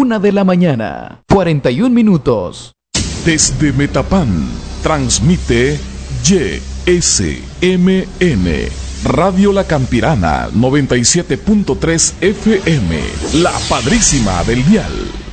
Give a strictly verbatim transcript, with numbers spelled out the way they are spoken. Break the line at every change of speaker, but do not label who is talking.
Una de la mañana, cuarenta y un minutos.
Desde Metapán, transmite Y S M N, Radio La Campirana, noventa y siete punto tres F M, la padrísima del dial.